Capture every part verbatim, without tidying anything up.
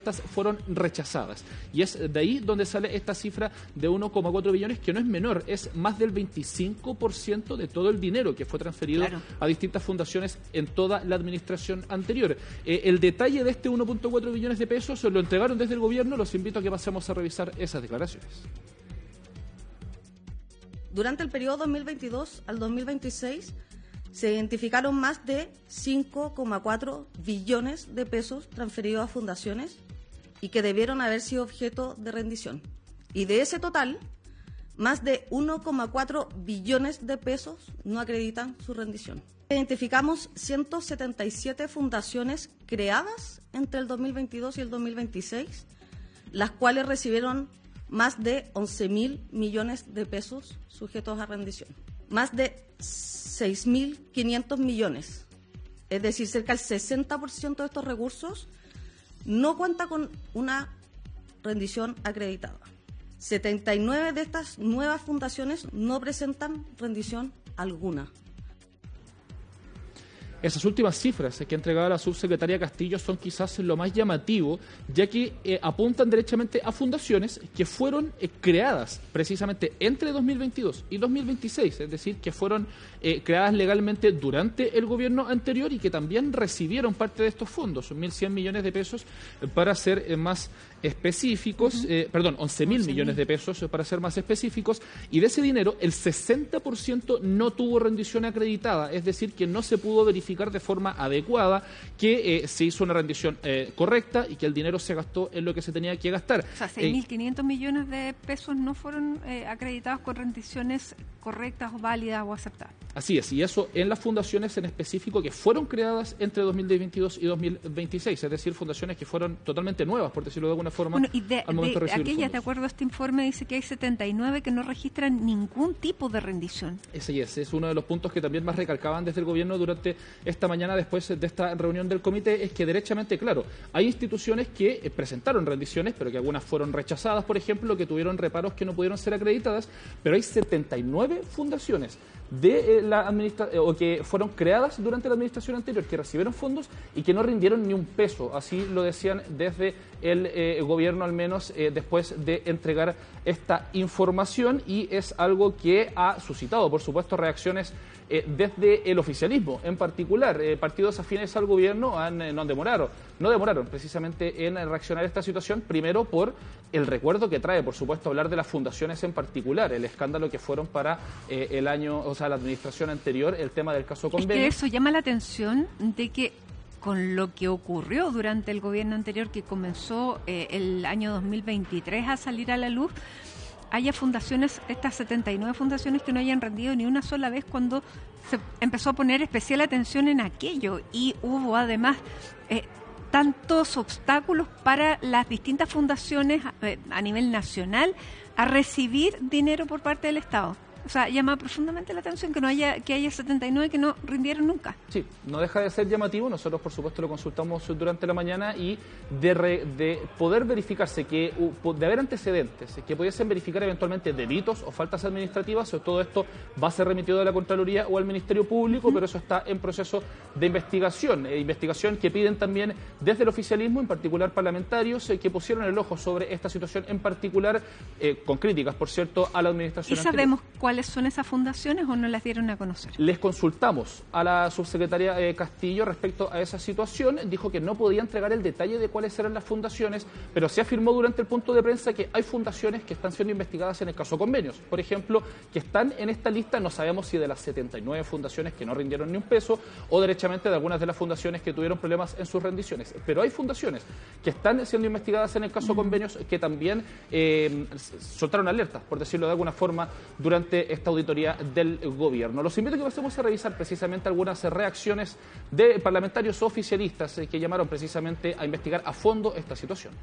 fueron rechazadas. Y es de ahí donde sale esta cifra de uno coma cuatro billones, que no es menor, es más del veinticinco por ciento de todo el dinero que fue transferido claro. a distintas fundaciones en toda la administración anterior. Eh, el detalle de este uno coma cuatro billones de pesos lo entregaron desde el gobierno, los invito a que pasemos a revisar esas declaraciones. Durante el periodo dos mil veintidós al dos mil veintiséis se identificaron más de cinco coma cuatro billones de pesos transferidos a fundaciones y que debieron haber sido objeto de rendición. Y de ese total, más de uno coma cuatro billones de pesos no acreditan su rendición. Identificamos ciento setenta y siete fundaciones creadas entre el dos mil veintidós y el dos mil veintiséis, las cuales recibieron más de once mil millones de pesos sujetos a rendición. Más de seis mil quinientos millones, es decir, cerca del sesenta por ciento de estos recursos no cuenta con una rendición acreditada. setenta y nueve de estas nuevas fundaciones no presentan rendición alguna. Esas últimas cifras que ha entregado la subsecretaria Castillo son quizás lo más llamativo, ya que eh, apuntan derechamente a fundaciones que fueron eh, creadas precisamente entre dos mil veintidós y dos mil veintiséis, es decir, que fueron eh, creadas legalmente durante el gobierno anterior y que también recibieron parte de estos fondos, mil cien millones de pesos eh, para ser eh, más específicos, uh-huh. eh, perdón, once mil millones de pesos eh, para ser más específicos, y de ese dinero el sesenta por ciento no tuvo rendición acreditada, es decir, que no se pudo verificar de forma adecuada que eh, se hizo una rendición eh, correcta y que el dinero se gastó en lo que se tenía que gastar. O sea, seis mil quinientos eh, millones de pesos no fueron eh, acreditados con rendiciones correctas o válidas o aceptadas. Así es, y eso en las fundaciones en específico que fueron creadas entre dos mil veintidós y dos mil veintiséis, es decir, fundaciones que fueron totalmente nuevas, por decirlo de alguna forma. Bueno, y de, al momento de, de recibir aquellas, fondos. de acuerdo a este informe, dice que hay setenta y nueve que no registran ningún tipo de rendición. Ese es, es uno de los puntos que también más recalcaban desde el gobierno durante esta mañana después de esta reunión del comité, es que derechamente, claro, hay instituciones que eh, presentaron rendiciones, pero que algunas fueron rechazadas, por ejemplo, que tuvieron reparos que no pudieron ser acreditadas, pero hay setenta y nueve fundaciones de eh, la administra eh, o que fueron creadas durante la administración anterior, que recibieron fondos y que no rindieron ni un peso, así lo decían desde el eh, gobierno, al menos eh, después de entregar esta información, y es algo que ha suscitado, por supuesto, reacciones eh, desde el oficialismo en particular. Eh, partidos afines al gobierno han, eh, no han demorado, no demoraron precisamente en reaccionar a esta situación, primero por el recuerdo que trae, por supuesto, hablar de las fundaciones en particular, el escándalo que fueron para eh, el año, o sea, la administración anterior, el tema del caso Convenio. Es que eso llama la atención de que con lo que ocurrió durante el gobierno anterior, que comenzó eh, el año dos mil veintitrés a salir a la luz, haya fundaciones, estas setenta y nueve fundaciones que no hayan rendido ni una sola vez cuando se empezó a poner especial atención en aquello, y hubo además eh, tantos obstáculos para las distintas fundaciones eh, a nivel nacional a recibir dinero por parte del Estado. O sea, llama profundamente la atención que no haya que haya setenta y nueve que no rindieron nunca. Sí, no deja de ser llamativo. Nosotros, por supuesto, lo consultamos durante la mañana, y de, re, de poder verificarse que de haber antecedentes que pudiesen verificar eventualmente delitos o faltas administrativas, todo esto va a ser remitido a la Contraloría o al Ministerio Público, uh-huh. pero eso está en proceso de investigación, eh, investigación que piden también desde el oficialismo, en particular parlamentarios, eh, que pusieron el ojo sobre esta situación en particular, eh, con críticas, por cierto, a la administración ¿Y anterior. sabemos cuál ¿Cuáles son esas fundaciones o no las dieron a conocer? Les consultamos a la subsecretaria eh, Castillo respecto a esa situación. Dijo que no podía entregar el detalle de cuáles eran las fundaciones, pero se afirmó durante el punto de prensa que hay fundaciones que están siendo investigadas en el caso Convenios. Por ejemplo, que están en esta lista, no sabemos si de las setenta y nueve fundaciones que no rindieron ni un peso o derechamente de algunas de las fundaciones que tuvieron problemas en sus rendiciones. Pero hay fundaciones que están siendo investigadas en el caso Convenios que también eh, soltaron alertas, por decirlo de alguna forma, durante esta auditoría del gobierno. Los invito a que pasemos a revisar precisamente algunas reacciones de parlamentarios oficialistas que llamaron precisamente a investigar a fondo esta situación.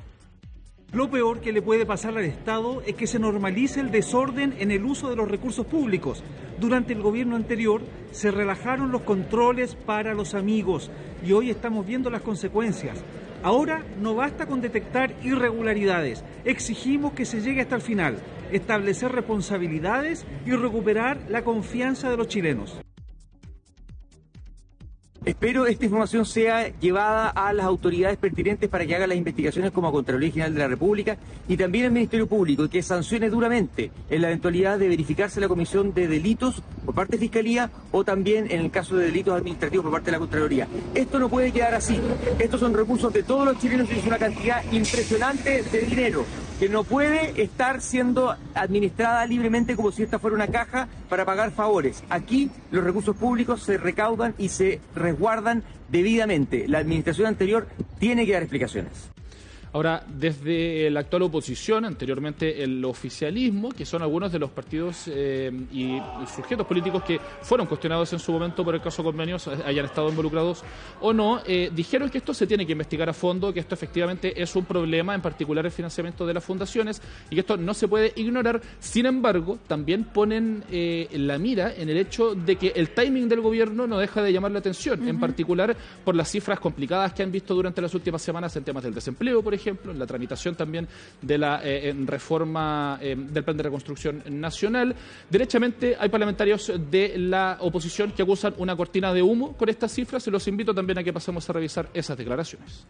Lo peor que le puede pasar al Estado es que se normalice el desorden en el uso de los recursos públicos. Durante el gobierno anterior se relajaron los controles para los amigos y hoy estamos viendo las consecuencias. Ahora no basta con detectar irregularidades, exigimos que se llegue hasta el final, establecer responsabilidades y recuperar la confianza de los chilenos. Espero esta información sea llevada a las autoridades pertinentes para que hagan las investigaciones como a Contraloría General de la República y también al Ministerio Público, y que sancione duramente en la eventualidad de verificarse la comisión de delitos por parte de Fiscalía o también en el caso de delitos administrativos por parte de la Contraloría. Esto no puede quedar así. Estos son recursos de todos los chilenos y es una cantidad impresionante de dinero que no puede estar siendo administrada libremente como si esta fuera una caja para pagar favores. Aquí los recursos públicos se recaudan y se resguardan debidamente. La administración anterior tiene que dar explicaciones. Ahora, desde la actual oposición, anteriormente el oficialismo, que son algunos de los partidos eh, y sujetos políticos que fueron cuestionados en su momento por el caso Convenios, hayan estado involucrados o no, eh, dijeron que esto se tiene que investigar a fondo, que esto efectivamente es un problema, en particular el financiamiento de las fundaciones, y que esto no se puede ignorar. Sin embargo, también ponen eh, la mira en el hecho de que el timing del gobierno no deja de llamar la atención, uh-huh. en particular por las cifras complicadas que han visto durante las últimas semanas en temas del desempleo, por ejemplo, ejemplo, en la tramitación también de la eh, reforma eh, del Plan de Reconstrucción Nacional. Derechamente hay parlamentarios de la oposición que acusan una cortina de humo con estas cifras y los invito también a que pasemos a revisar esas declaraciones.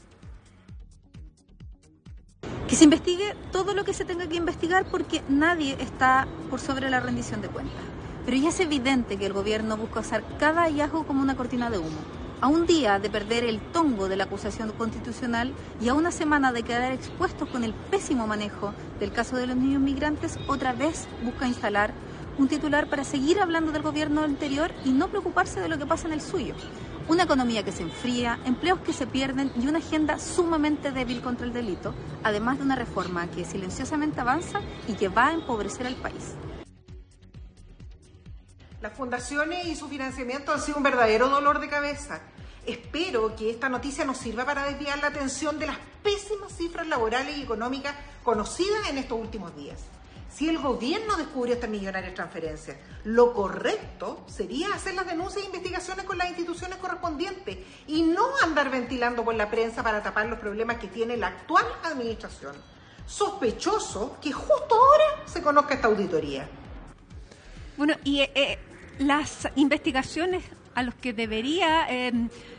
Que se investigue todo lo que se tenga que investigar porque nadie está por sobre la rendición de cuentas. Pero ya es evidente que el gobierno busca usar cada hallazgo como una cortina de humo. A un día de perder el tongo de la acusación constitucional y a una semana de quedar expuestos con el pésimo manejo del caso de los niños migrantes, otra vez busca instalar un titular para seguir hablando del gobierno anterior y no preocuparse de lo que pasa en el suyo. Una economía que se enfría, empleos que se pierden y una agenda sumamente débil contra el delito, además de una reforma que silenciosamente avanza y que va a empobrecer al país. Las fundaciones y su financiamiento han sido un verdadero dolor de cabeza. Espero que esta noticia nos sirva para desviar la atención de las pésimas cifras laborales y económicas conocidas en estos últimos días. Si el gobierno descubrió estas millonarias transferencias, lo correcto sería hacer las denuncias e investigaciones con las instituciones correspondientes y no andar ventilando por la prensa para tapar los problemas que tiene la actual administración. Sospechoso que justo ahora se conozca esta auditoría. Bueno, y eh, las investigaciones a los que debería eh,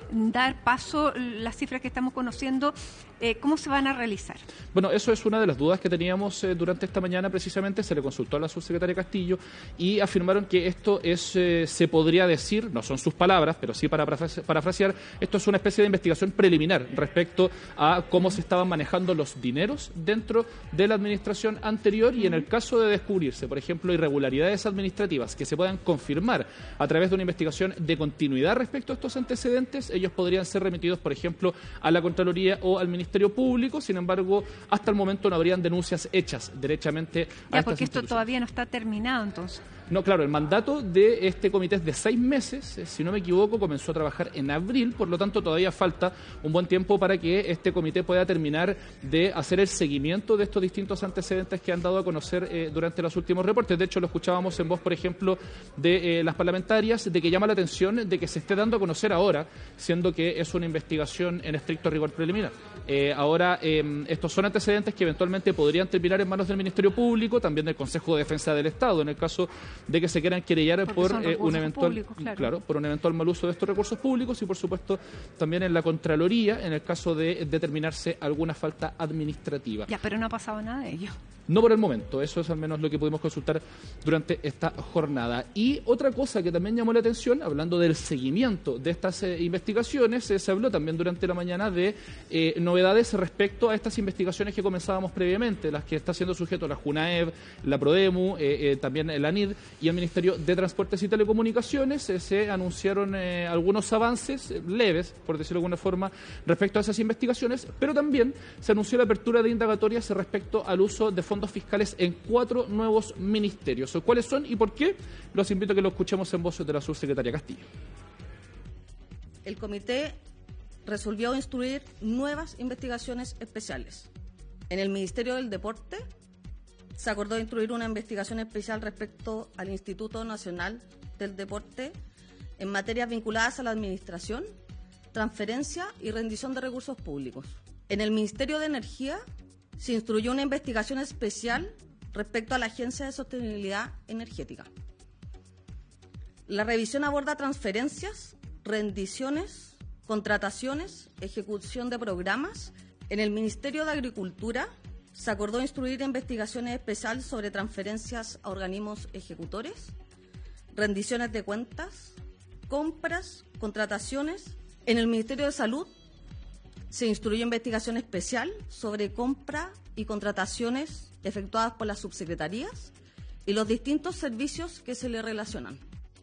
dar paso las cifras que estamos conociendo, eh, ¿cómo se van a realizar? Bueno, eso es una de las dudas que teníamos eh, durante esta mañana. Precisamente se le consultó a la subsecretaria Castillo y afirmaron que esto es, eh, se podría decir, no son sus palabras, pero sí para parafrasear, esto es una especie de investigación preliminar respecto a cómo se estaban manejando los dineros dentro de la administración anterior y en el caso de descubrirse, por ejemplo, irregularidades administrativas que se puedan confirmar a través de una investigación de continuidad respecto a estos antecedentes, ellos podrían ser remitidos, por ejemplo, a la Contraloría o al Ministerio Público. Sin embargo, hasta el momento no habrían denuncias hechas derechamente a ya, estas porque esto instituciones. Todavía no está terminado, entonces. No, claro, el mandato de este comité es de seis meses, eh, si no me equivoco, comenzó a trabajar en abril, por lo tanto todavía falta un buen tiempo para que este comité pueda terminar de hacer el seguimiento de estos distintos antecedentes que han dado a conocer eh, durante los últimos reportes. De hecho, lo escuchábamos en voz, por ejemplo, de eh, las parlamentarias, de que llama la atención de que se esté dando a conocer ahora, siendo que es una investigación en estricto rigor preliminar. Eh, ahora, eh, estos son antecedentes que eventualmente podrían terminar en manos del Ministerio Público, también del Consejo de Defensa del Estado, en el caso de que se quieran querellar por eh, un eventual públicos, claro. claro, por un eventual mal uso de estos recursos públicos y por supuesto también en la Contraloría en el caso de determinarse alguna falta administrativa. Ya, pero no ha pasado nada de ello. No por el momento, eso es al menos lo que pudimos consultar durante esta jornada. Y otra cosa que también llamó la atención, hablando del seguimiento de estas eh, investigaciones, eh, se habló también durante la mañana de eh, novedades respecto a estas investigaciones que comenzábamos previamente, las que está siendo sujeto la JUNAEV, la PRODEMU, eh, eh, también el ANID y el Ministerio de Transportes y Telecomunicaciones. Eh, se anunciaron eh, algunos avances eh, leves, por decirlo de alguna forma, respecto a esas investigaciones, pero también se anunció la apertura de indagatorias respecto al uso de fondos fiscales en cuatro nuevos ministerios. ¿Cuáles son y por qué? Los invito a que lo escuchemos en voz de la subsecretaria Castillo. El comité resolvió instruir nuevas investigaciones especiales. En el Ministerio del Deporte se acordó instruir una investigación especial respecto al Instituto Nacional del Deporte en materias vinculadas a la administración, transferencia y rendición de recursos públicos. En el Ministerio de Energía se instruyó una investigación especial respecto a la Agencia de Sostenibilidad Energética. La revisión aborda transferencias rendiciones, contrataciones, ejecución de programas. En el Ministerio de Agricultura se acordó instruir investigaciones especiales sobre transferencias a organismos ejecutores, rendiciones de cuentas, compras, contrataciones. En el Ministerio de Salud se instruyó investigación especial sobre compra y contrataciones efectuadas por las subsecretarías y los distintos servicios que se le relacionan.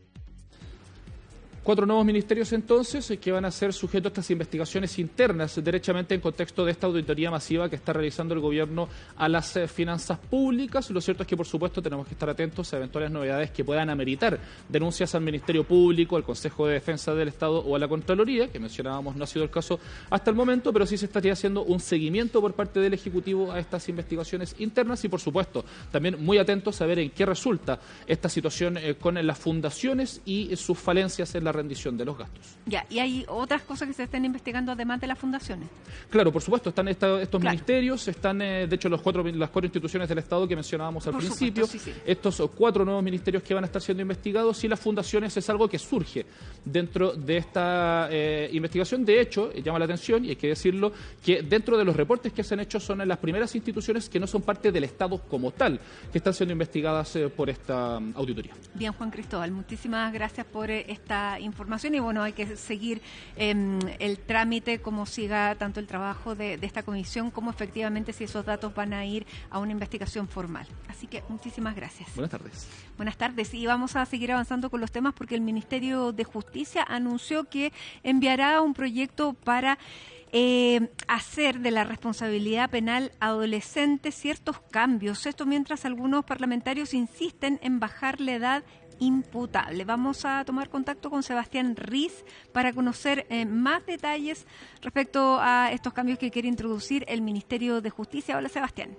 Cuatro nuevos ministerios entonces que van a ser sujetos a estas investigaciones internas, derechamente en contexto de esta auditoría masiva que está realizando el gobierno a las eh, finanzas públicas. Lo cierto es que, por supuesto, tenemos que estar atentos a eventuales novedades que puedan ameritar denuncias al Ministerio Público, al Consejo de Defensa del Estado o a la Contraloría, que mencionábamos no ha sido el caso hasta el momento, pero sí se estaría haciendo un seguimiento por parte del Ejecutivo a estas investigaciones internas y, por supuesto, también muy atentos a ver en qué resulta esta situación eh, con las fundaciones y sus falencias en la rendición de los gastos. Ya, y hay otras cosas que se están investigando además de las fundaciones. Claro, por supuesto, están esta, estos claro. ministerios, están eh, de hecho los cuatro, las cuatro instituciones del Estado que mencionábamos al por principio, supuesto, sí, sí. Estos cuatro nuevos ministerios que van a estar siendo investigados y las fundaciones es algo que surge dentro de esta eh, investigación. De hecho, eh, llama la atención, y hay que decirlo, que dentro de los reportes que se han hecho son las primeras instituciones que no son parte del Estado como tal, que están siendo investigadas eh, por esta um, auditoría. Bien, Juan Cristóbal, muchísimas gracias por eh, esta información y bueno, hay que seguir eh, el trámite, cómo siga tanto el trabajo de, de esta comisión como efectivamente si esos datos van a ir a una investigación formal. Así que muchísimas gracias. Buenas tardes. Buenas tardes y vamos a seguir avanzando con los temas porque el Ministerio de Justicia anunció que enviará un proyecto para Eh, hacer de la responsabilidad penal adolescente ciertos cambios. Esto mientras algunos parlamentarios insisten en bajar la edad imputable. Vamos a tomar contacto con Sebastián Riz para conocer eh, más detalles respecto a estos cambios que quiere introducir el Ministerio de Justicia. Hola, Sebastián.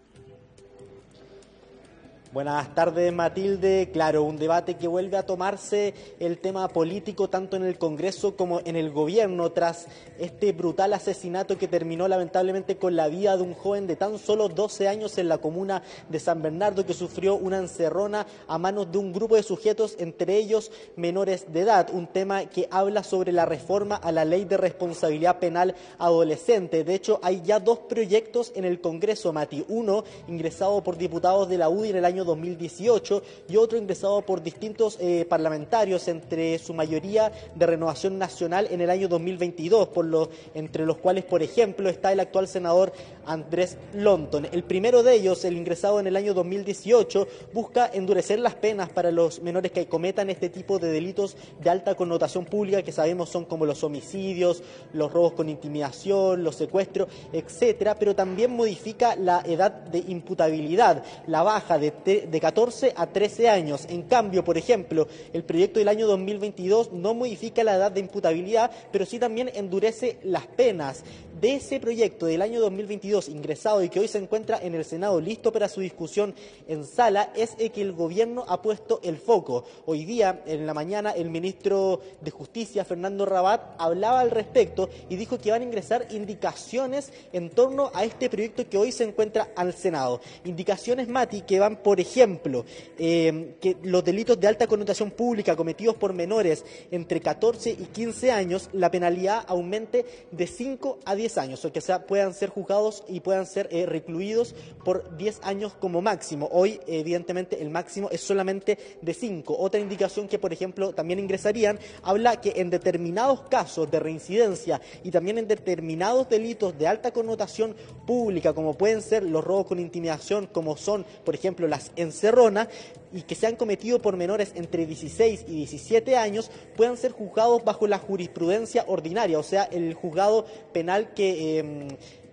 Buenas tardes, Matilde. Claro, un debate que vuelve a tomarse el tema político tanto en el Congreso como en el Gobierno tras este brutal asesinato que terminó lamentablemente con la vida de un joven de tan solo doce años en la comuna de San Bernardo que sufrió una encerrona a manos de un grupo de sujetos, entre ellos menores de edad. Un tema que habla sobre la reforma a la Ley de Responsabilidad Penal Adolescente. De hecho, hay ya dos proyectos en el Congreso, Mati. Uno ingresado por diputados de la U D I en el año dos mil dieciocho y otro ingresado por distintos eh, parlamentarios, entre su mayoría de Renovación Nacional en el año dos mil veintidós, por lo, entre los cuales, por ejemplo, está el actual senador Andrés Lonton. El primero de ellos, el ingresado en el año dos mil dieciocho, busca endurecer las penas para los menores que cometan este tipo de delitos de alta connotación pública, que sabemos son como los homicidios, los robos con intimidación, los secuestros, etcétera, pero también modifica la edad de imputabilidad, la baja de de catorce a trece años. En cambio, por ejemplo, el proyecto del año dos mil veintidós no modifica la edad de imputabilidad, pero sí también endurece las penas. De ese proyecto del año dos mil veintidós ingresado y que hoy se encuentra en el Senado listo para su discusión en sala, es el que el gobierno ha puesto el foco. Hoy día, en la mañana, el ministro de Justicia, Fernando Rabat, hablaba al respecto y dijo que van a ingresar indicaciones en torno a este proyecto que hoy se encuentra al Senado. Indicaciones, Mati, que van, por ejemplo, eh, que los delitos de alta connotación pública cometidos por menores entre catorce y quince años, la penalidad aumente de cinco a diez años, o que sea, puedan ser juzgados y puedan ser eh, recluidos por diez años como máximo. Hoy, evidentemente, el máximo es solamente de cinco. Otra indicación que, por ejemplo, también ingresarían, habla que en determinados casos de reincidencia y también en determinados delitos de alta connotación pública, como pueden ser los robos con intimidación, como son, por ejemplo, las encerronas, y que se han cometido por menores entre dieciséis y diecisiete años, puedan ser juzgados bajo la jurisprudencia ordinaria, o sea, el juzgado penal que... Eh,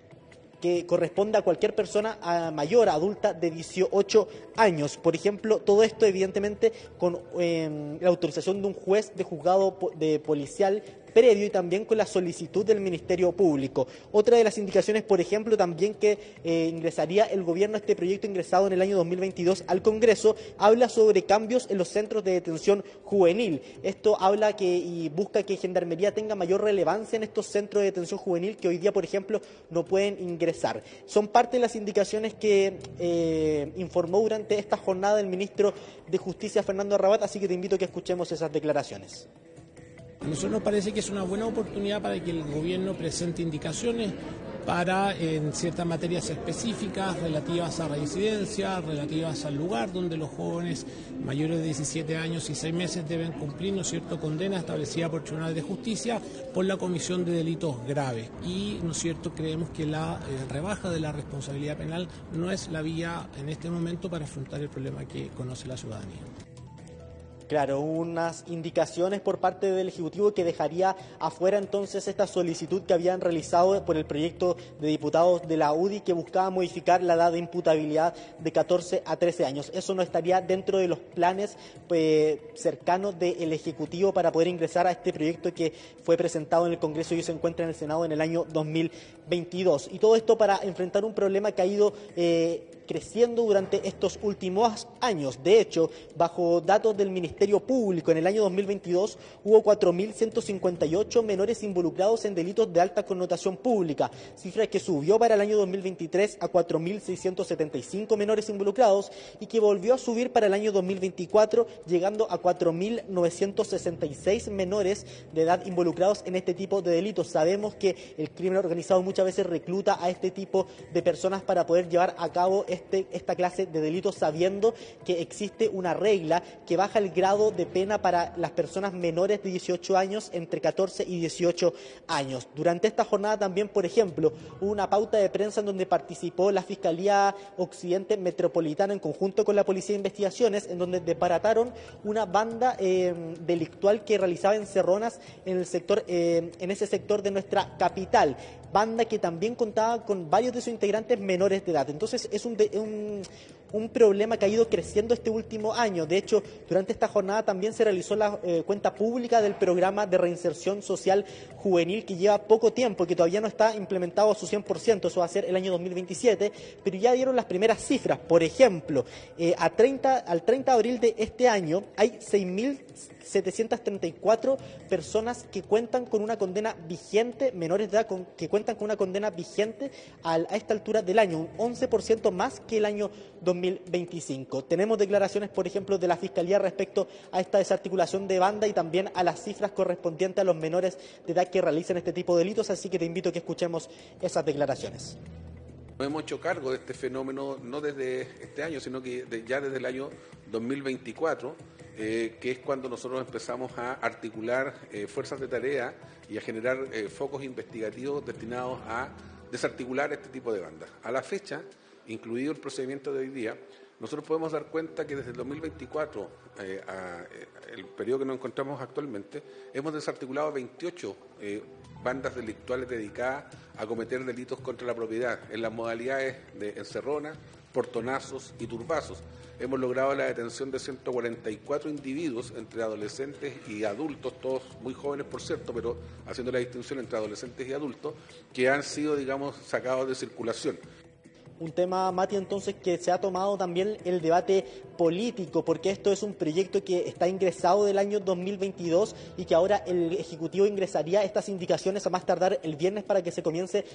que corresponda a cualquier persona a mayor, adulta, de dieciocho años. Por ejemplo, todo esto evidentemente con eh, la autorización de un juez de juzgado de policial previo y también con la solicitud del Ministerio Público. Otra de las indicaciones, por ejemplo, también que eh, ingresaría el gobierno a este proyecto ingresado en el año dos mil veintidós al Congreso, habla sobre cambios en los centros de detención juvenil. Esto habla que y busca que Gendarmería tenga mayor relevancia en estos centros de detención juvenil que hoy día, por ejemplo, no pueden ingresar. Son parte de las indicaciones que eh, informó durante esta jornada el ministro de Justicia, Fernando Rabat, así que te invito a que escuchemos esas declaraciones. A nosotros nos parece que es una buena oportunidad para que el gobierno presente indicaciones para, en ciertas materias específicas relativas a reincidencia, relativas al lugar donde los jóvenes mayores de diecisiete años y seis meses deben cumplir, ¿no es cierto?, condena establecida por Tribunal de Justicia por la comisión de delitos graves. Y, ¿no es cierto?, creemos que la eh, rebaja de la responsabilidad penal no es la vía en este momento para afrontar el problema que conoce la ciudadanía. Claro, unas indicaciones por parte del Ejecutivo que dejaría afuera entonces esta solicitud que habían realizado por el proyecto de diputados de la U D I que buscaba modificar la edad de imputabilidad de catorce a trece años. Eso no estaría dentro de los planes pues, cercanos del Ejecutivo para poder ingresar a este proyecto que fue presentado en el Congreso y se encuentra en el Senado en el año dos mil veintidós. Y todo esto para enfrentar un problema que ha ido eh, creciendo durante estos últimos años. De hecho, bajo datos del Ministerio Público, en el año dos mil veintidós hubo cuatro mil ciento cincuenta y ocho menores involucrados en delitos de alta connotación pública, cifra que subió para el año dos mil veintitrés a cuatro mil seiscientos setenta y cinco menores involucrados y que volvió a subir para el año dos mil veinticuatro, llegando a cuatro mil novecientos sesenta y seis menores de edad involucrados en este tipo de delitos. Sabemos que el crimen organizado muchas veces recluta a este tipo de personas para poder llevar a cabo este, esta clase de delitos, sabiendo que existe una regla que baja el grado de pena para las personas menores de dieciocho años entre catorce y dieciocho años. Durante esta jornada también, por ejemplo, hubo una pauta de prensa en donde participó la Fiscalía Occidente Metropolitana en conjunto con la Policía de Investigaciones, en donde desbarataron una banda eh, delictual que realizaba encerronas en el sector, eh, en ese sector de nuestra capital. Banda que también contaba con varios de sus integrantes menores de edad. Entonces es un, de, un, un problema que ha ido creciendo este último año. De hecho, durante esta jornada también se realizó la eh, cuenta pública del programa de reinserción social juvenil que lleva poco tiempo, que todavía no está implementado a su cien por ciento, eso va a ser el año dos mil veintisiete, pero ya dieron las primeras cifras. Por ejemplo, eh, a treinta, al treinta de abril de este año hay seis mil setecientas treinta y cuatro personas que cuentan con una condena vigente, menores de edad con, que cuentan con una condena vigente a, a esta altura del año, un once por ciento más que el año dos mil veinticinco. Tenemos declaraciones, por ejemplo, de la Fiscalía respecto a esta desarticulación de banda y también a las cifras correspondientes a los menores de edad que realizan este tipo de delitos, así que te invito a que escuchemos esas declaraciones. Nos hemos hecho cargo de este fenómeno no desde este año, sino que de, ya desde el año dos mil veinticuatro, eh, que es cuando nosotros empezamos a articular eh, fuerzas de tarea y a generar eh, focos investigativos destinados a desarticular este tipo de bandas. A la fecha, incluido el procedimiento de hoy día, nosotros podemos dar cuenta que desde el dos mil veinticuatro, eh, a, eh, el periodo que nos encontramos actualmente, hemos desarticulado veintiocho eh, bandas delictuales dedicadas a cometer delitos contra la propiedad en las modalidades de encerrona, portonazos y turbazos. Hemos logrado la detención de ciento cuarenta y cuatro individuos entre adolescentes y adultos, todos muy jóvenes por cierto, pero haciendo la distinción entre adolescentes y adultos, que han sido, digamos, sacados de circulación. Un tema, Mati, entonces, que se ha tomado también el debate político, porque esto es un proyecto que está ingresado del año dos mil veintidós y que ahora el Ejecutivo ingresaría estas indicaciones a más tardar el viernes para que se comience